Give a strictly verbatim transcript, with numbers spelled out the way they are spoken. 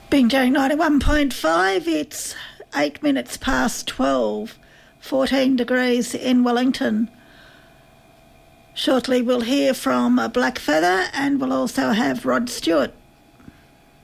Bingo ninety-one point five, it's eight minutes past twelve, fourteen degrees in Wellington. Shortly we'll hear from Blackfeather and we'll also have Rod Stewart.